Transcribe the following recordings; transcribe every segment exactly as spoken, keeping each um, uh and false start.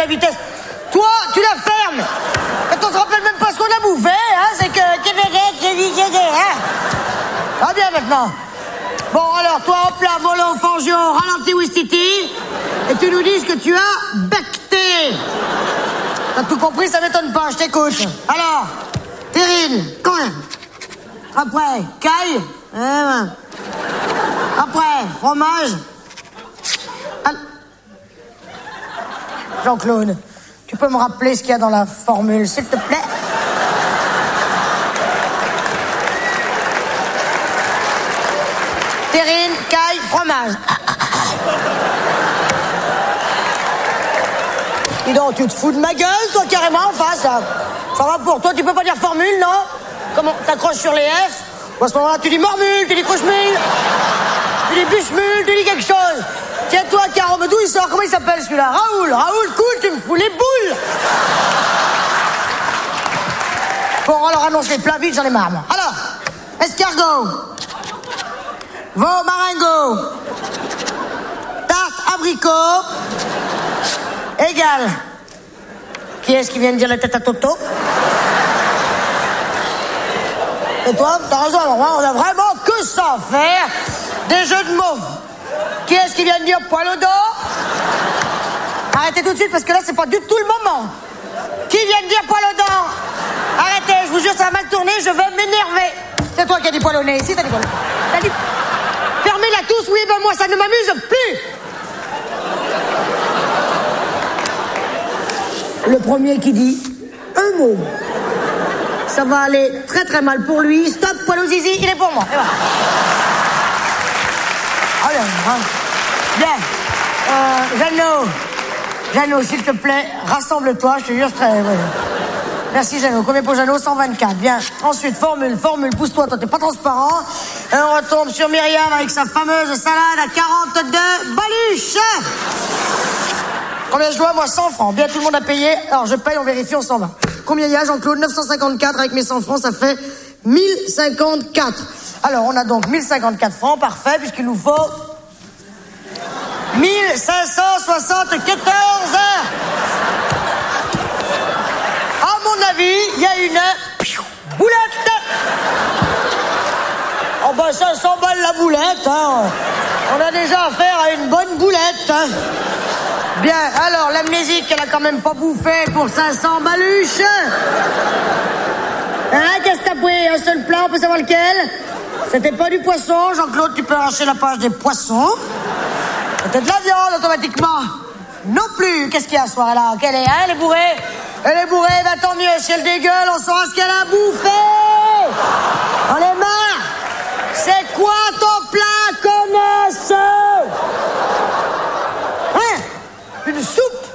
la vitesse. Toi, tu la fermes. Quand on se rappelle même pas ce qu'on a bouffé, hein, c'est que... Hein. Va bien maintenant. Bon, alors, toi, hop là, volant, fangio, ralenti, Wistiti, et tu nous dis ce que tu as becté. T'as tout compris, ça m'étonne pas, je t'écoute. Alors, terrine, combien? Après, caille. Eh ben. Après, fromage. Jean-Claude, tu peux me rappeler ce qu'il y a dans la formule, s'il te plaît? Terrine, caille, fromage. Dis donc, tu te fous de ma gueule, toi, carrément, en face, là. Ça va pour toi, tu peux pas dire formule, non? Comment t'accroches sur les F? Ou à ce moment-là, tu dis mormule, tu dis croche-mule, tu dis bûche-mule, tu dis quelque chose. Tiens-toi, Caro, mais d'où il sort? Comment il s'appelle, celui-là? Raoul, Raoul, cool, tu me fous les boules. Bon, alors, annonce les plats vite, j'en ai marre, moi. Alors, escargot. Veau marengo, tarte abricot, égal. Qui est-ce qui vient de dire la tête à Toto? Et toi, t'as raison, alors, on a vraiment que ça à faire. Des jeux de mots. Qui est-ce qui vient de dire poil au dos? Arrêtez tout de suite parce que là, c'est pas du tout le moment. Qui vient de dire poil au dos? Arrêtez, je vous jure, ça va mal tourner, je vais m'énerver. C'est toi qui as dit poil au nez, ici, t'as dit poil au nez. T'as dit... Fermez-la tous, oui, ben moi, ça ne m'amuse plus. Le premier qui dit un mot. Ça va aller très très mal pour lui. Stop, poil au zizi, il est pour moi. Et voilà. Ah bien, hein. Bien. Euh, Jeannot, Jeannot, s'il te plaît, rassemble-toi, je te jure, je serai... Ouais. Merci Jeannot. Combien pour Jeannot? cent vingt-quatre. Bien. Ensuite, formule, formule, pousse-toi, toi t'es pas transparent. Et on retombe sur Myriam avec sa fameuse salade à quarante-deux baluches. Combien je dois? Moi, cent francs. Bien, tout le monde a payé. Alors, je paye, on vérifie, on s'en va. Combien il y a, Jean-Claude? neuf cent cinquante-quatre. Avec mes cent francs, ça fait mille cinquante-quatre. Alors, on a donc mille cinquante-quatre francs. Parfait, puisqu'il nous faut mille cinq cent soixante-quatorze. À mon avis, il y a une boulette. Oh ben cinq cents balles la boulette, hein. On a déjà affaire à une bonne boulette, hein. Bien, alors l'amnésique, elle a quand même pas bouffé pour cinq cents baluches. Hein, qu'est-ce que t'as pris? Un seul plat, on peut savoir lequel? C'était pas du poisson, Jean-Claude, tu peux arracher la page des poissons. C'était de la viande, automatiquement. Non plus, qu'est-ce qu'il y a ce soir-là? Quelle est, hein, elle est bourrée? Elle est bourrée, bah tant mieux, si elle dégueule, on saura ce qu'elle a bouffé. On est marre. C'est quoi ton plat, connasse? Hein? Une soupe?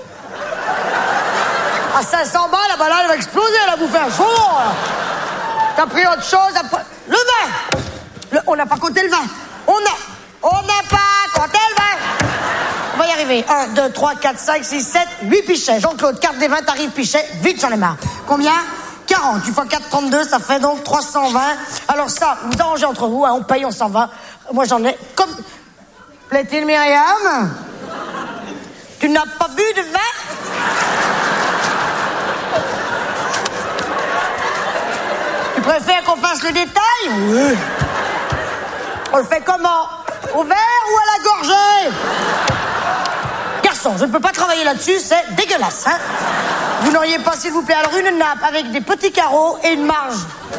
À cinq cents balles, bah là, elle va exploser, elle a bouffé un chaudron. T'as pris autre chose après... Le vin. Le... On n'a pas compté le vin. On a... On n'a pas compté le vin. On va y arriver. un, deux, trois, quatre, cinq, six, sept, huit pichets. Jean-Claude, carte des vins, t'arrives pichet. Vite, j'en ai marre. Combien? quarante. Tu fois quatre, trente-deux, ça fait donc trois cent vingt. Alors ça, vous arrangez entre vous, hein, on paye, on s'en va. Moi, j'en ai comme... Plaît-il, Myriam? Tu n'as pas bu de vin? Tu préfères qu'on fasse le détail? Oui. On le fait comment? Au verre ou à la gorgée? Garçon, je ne peux pas travailler là-dessus, c'est dégueulasse, hein? Vous n'auriez pas, s'il vous plaît, alors une nappe avec des petits carreaux et une marge.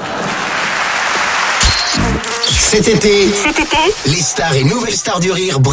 Cet été, Cet été, les stars et nouvelles stars du rire